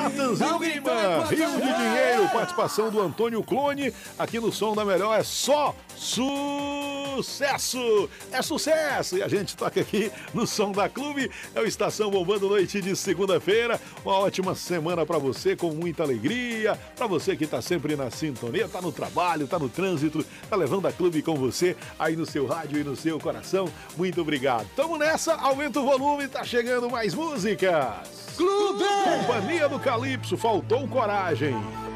Natanzinho Lima, Rio de Dinheiro, participação do Antônio Clone, aqui no Som da Melhor, é só sucesso! É sucesso! E a gente toca aqui no Som da Clube, é o Estação Bombando noite de segunda-feira, uma ótima semana pra você, com muita alegria, pra você que tá sempre na sintonia, tá no trabalho, tá no trânsito, tá levando a Clube com você, aí no seu rádio e no seu coração, muito obrigado. Tamo nessa, aumenta o volume, tá chegando mais músicas! Clube! Companhia do Calypso, faltou coragem.